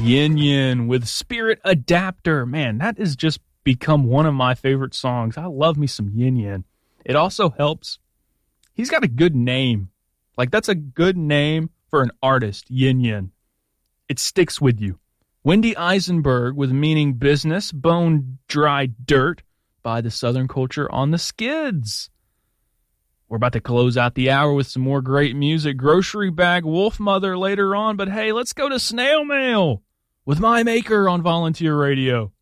Yin Yin with Spirit Adapter. Man, that has just become one of my favorite songs. I love me some Yin Yin. It also helps. He's got a good name. Like, that's a good name for an artist, Yin Yin. It sticks with you. Wendy Eisenberg with Meaning Business, Bone Dry Dirt by the Southern Culture on the Skids. We're about to close out the hour with some more great music. Grocery Bag Wolfmother later on, but hey, let's go to Snail Mail with My Maker on Volunteer Radio.